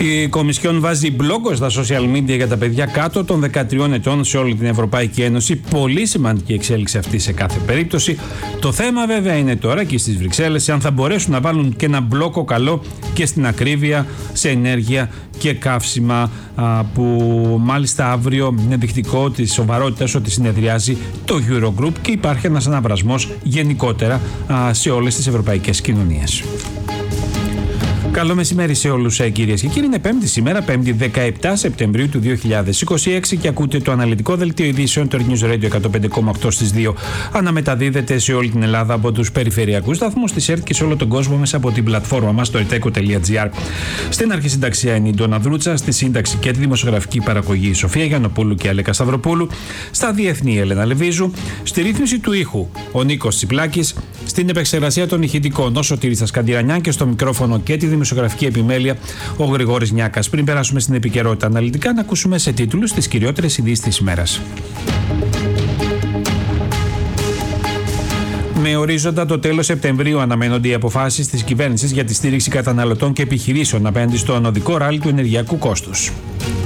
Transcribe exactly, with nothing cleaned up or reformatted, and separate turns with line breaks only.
Η Κομισιόν βάζει μπλόκο στα social media για τα παιδιά κάτω των δεκατριών ετών σε όλη την Ευρωπαϊκή Ένωση. Πολύ σημαντική εξέλιξη αυτή σε κάθε περίπτωση. Το θέμα βέβαια είναι τώρα και στις Βρυξέλλες αν θα μπορέσουν να βάλουν και ένα μπλόκο καλό και στην ακρίβεια, σε ενέργεια και καύσιμα, που μάλιστα αύριο είναι δεικτικό της σοβαρότητας ότι συνεδριάζει το Eurogroup και υπάρχει ένας αναβρασμός γενικότερα σε όλες τις ευρωπαϊκές κοινωνίες. Καλό μεσημέρι σε όλους, κυρίες και κύριοι. Είναι Πέμπτη σήμερα, Πέμπτη δεκαεπτά Σεπτεμβρίου του δύο χιλιάδες είκοσι έξι και ακούτε το αναλυτικό δελτίο ειδήσεων του News Radio εκατόν πέντε κόμμα οκτώ στις δύο. Αναμεταδίδεται σε όλη την Ελλάδα από τους περιφερειακούς σταθμούς της ΕΡΤ και σε όλο τον κόσμο μέσα από την πλατφόρμα μας, το ερτέκο τελεία τζι άρ. Στην αρχισυνταξία είναι η Ντόνα Δρούτσα, στη σύνταξη και τη δημοσιογραφική παραγωγή η Σοφία Γιαννοπούλου και Αλέκα Σταυροπούλου, στα διεθνή Έλενα Λεβίζου, στη ρύθμιση του ήχου ο Νίκος Τσιπλάκης, στην επεξεργασία των ηχητικών ο Σωτήρης Σκαντιρανιά και στο μικρόφωνο και τη δημοσιογραφική επιμέλεια ο Γρηγόρης Νιάκας. Πριν περάσουμε στην επικαιρότητα αναλυτικά, να ακούσουμε σε τίτλους τις κυριότερες ειδήσεις της ημέρας. Με ορίζοντα το τέλος Σεπτεμβρίου αναμένονται οι αποφάσεις της κυβέρνησης για τη στήριξη καταναλωτών και επιχειρήσεων απέναντι στο ανωδικό ράλι του ενεργειακού κόστους.